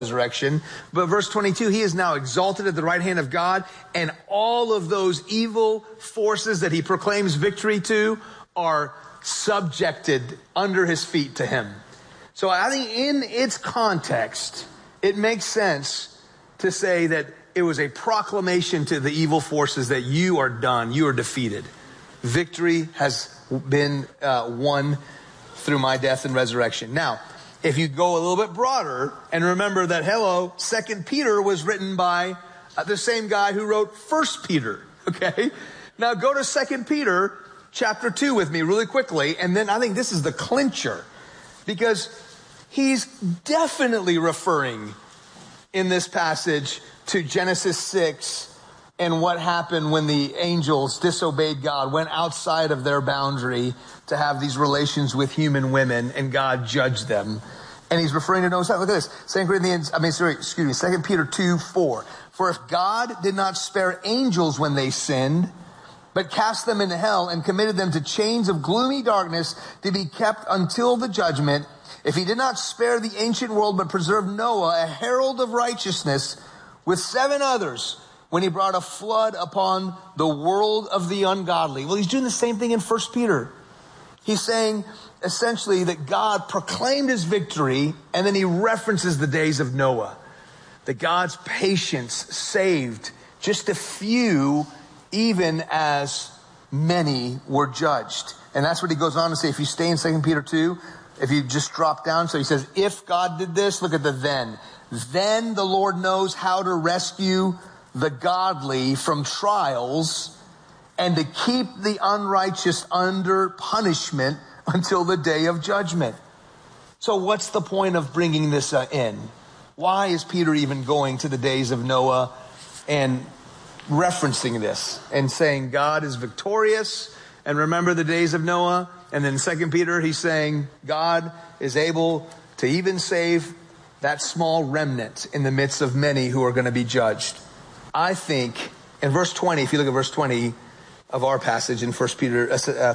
resurrection. But verse 22, he is now exalted at the right hand of God, and all of those evil forces that he proclaims victory to are subjected under his feet to him. So I think in its context, it makes sense to say that it was a proclamation to the evil forces that you are done, you are defeated. Victory has been won through my death and resurrection. Now, if you go a little bit broader and remember that, 2 Peter was written by the same guy who wrote 1 Peter, okay? Now go to 2 Peter chapter 2 with me really quickly, and then I think this is the clincher, because he's definitely referring in this passage to Genesis 6 and what happened when the angels disobeyed God, went outside of their boundary to have these relations with human women, and God judged them. And he's referring to Noah's time. Look at this. 2 Peter 2:4. For if God did not spare angels when they sinned, but cast them into hell and committed them to chains of gloomy darkness to be kept until the judgment, if he did not spare the ancient world but preserved Noah, a herald of righteousness, with 7 others, when he brought a flood upon the world of the ungodly. Well, he's doing the same thing in 1 Peter. He's saying essentially that God proclaimed his victory, and then he references the days of Noah. That God's patience saved just a few, even as many were judged. And that's what he goes on to say. If you stay in 2 Peter 2, if you just drop down, so he says, if God did this, look at the then. Then the Lord knows how to rescue the godly from trials and to keep the unrighteous under punishment until the day of judgment. So what's the point of bringing this in? Why is Peter even going to the days of Noah and referencing this and saying God is victorious, and remember the days of Noah? And then 2 Peter, he's saying God is able to even save that small remnant in the midst of many who are going to be judged. I think in verse 20, if you look at verse 20 of our passage in 1 Peter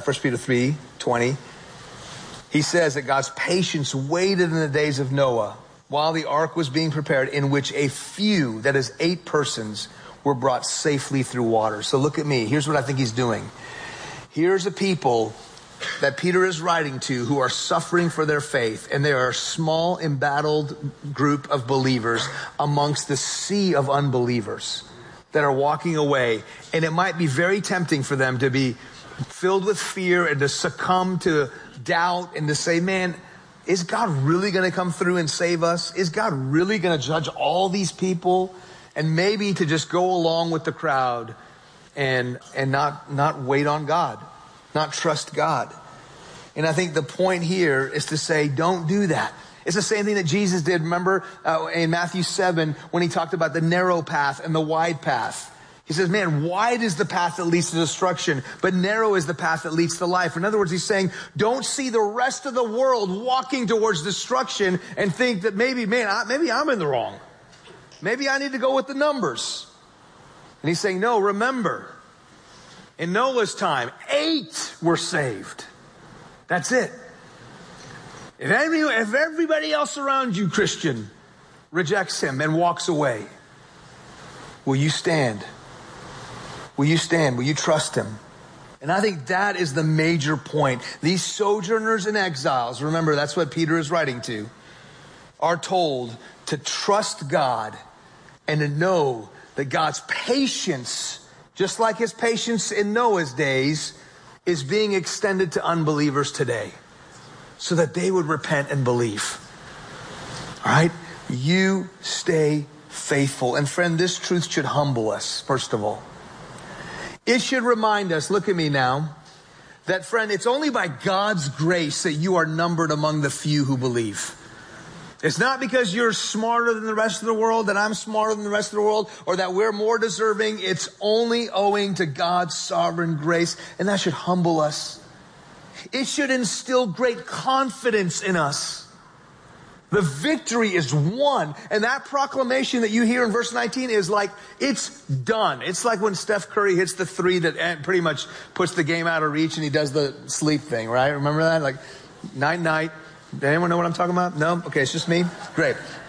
3:20, he says that God's patience waited in the days of Noah while the ark was being prepared, in which a few, that is 8 persons, were brought safely through water. So look at me. Here's what I think he's doing. Here's a people that Peter is writing to who are suffering for their faith, and they are a small, embattled group of believers amongst the sea of unbelievers that are walking away. And it might be very tempting for them to be filled with fear and to succumb to doubt and to say, man, is God really going to come through and save us? Is God really going to judge all these people? And maybe to just go along with the crowd and not wait on God, not trust God. And I think the point here is to say, don't do that. It's the same thing that Jesus did. Remember in Matthew 7 when he talked about the narrow path and the wide path. He says, man, wide is the path that leads to destruction, but narrow is the path that leads to life. In other words, he's saying, don't see the rest of the world walking towards destruction and think that maybe I'm in the wrong. Maybe I need to go with the numbers. And he's saying, no, remember, in Noah's time, 8 were saved. That's it. If everybody else around you, Christian, rejects him and walks away, will you stand? Will you stand? Will you trust him? And I think that is the major point. These sojourners and exiles, remember that's what Peter is writing to, are told to trust God and to know that God's patience, just like his patience in Noah's days, is being extended to unbelievers today so that they would repent and believe. All right? You stay faithful. And friend, this truth should humble us, first of all. It should remind us, look at me now, that friend, it's only by God's grace that you are numbered among the few who believe. It's not because you're smarter than the rest of the world, that I'm smarter than the rest of the world, or that we're more deserving. It's only owing to God's sovereign grace, and that should humble us. It should instill great confidence in us. The victory is won, and that proclamation that you hear in verse 19 is like, it's done. It's like when Steph Curry hits the 3 that pretty much puts the game out of reach, and he does the sleep thing, right? Remember that? Like, night, night. Does anyone know what I'm talking about? No? Okay, it's just me? Great.